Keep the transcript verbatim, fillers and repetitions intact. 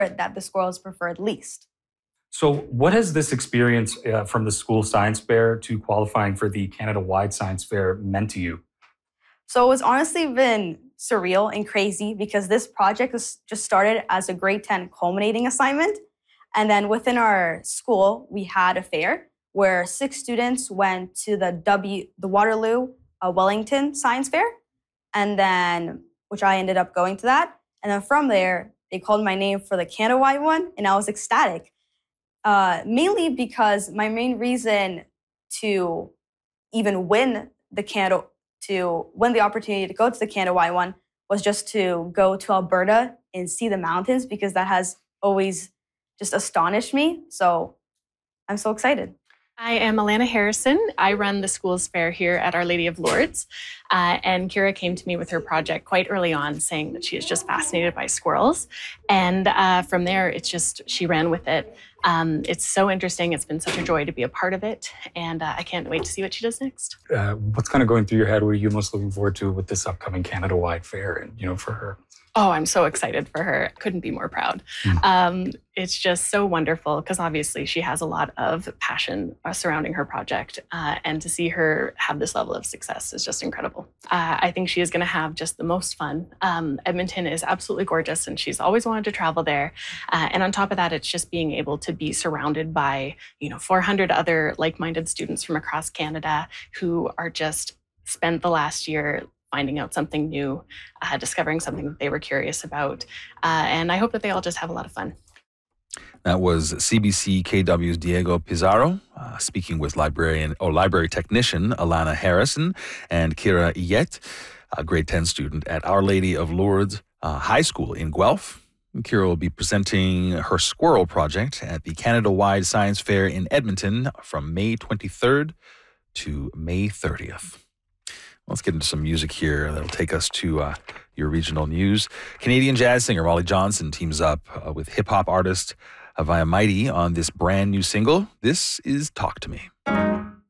that the squirrels preferred least. So what has this experience uh, from the school science fair to qualifying for the Canada-wide science fair meant to you? So it's honestly been surreal and crazy because this project was just started as a grade ten culminating assignment. And then within our school, we had a fair where six students went to the W, the Waterloo uh, Wellington Science Fair, and then, which I ended up going to that. And then from there, they called my name for the Canada-wide one, and I was ecstatic. Uh, mainly because my main reason to even win the Canada, to win the opportunity to go to the Canada-wide one was just to go to Alberta and see the mountains, because that has always just astonished me. So I'm so excited. I am Alana Harrison. I run the school's fair here at Our Lady of Lourdes. Uh, and Kira came to me with her project quite early on, saying that she is just fascinated by squirrels. And uh, from there, it's just, she ran with it. Um, it's so interesting. It's been such a joy to be a part of it. And uh, I can't wait to see what she does next. Uh, what's kind of going through your head? What are you most looking forward to with this upcoming Canada-wide fair and, you know, for her? Oh, I'm so excited for her. Couldn't be more proud. Mm. Um, it's just so wonderful because obviously she has a lot of passion uh, surrounding her project. Uh, and to see her have this level of success is just incredible. Uh, I think she is going to have just the most fun. Um, Edmonton is absolutely gorgeous and she's always wanted to travel there. Uh, and on top of that, it's just being able to be surrounded by, you know, four hundred other like-minded students from across Canada who are just spent the last year finding out something new, uh, discovering something that they were curious about. Uh, and I hope that they all just have a lot of fun. That was C B C K W's Diego Pizarro, uh, speaking with librarian or library technician Alana Harrison and Kira Iyet, a grade ten student at Our Lady of Lourdes uh, High School in Guelph. Kira will be presenting her squirrel project at the Canada-wide Science Fair in Edmonton from May twenty-third to May thirtieth. Let's get into some music here that'll take us to uh, your regional news. Canadian jazz singer Molly Johnson teams up uh, with hip-hop artist Avaya Mighty on this brand new single. This is Talk to Me.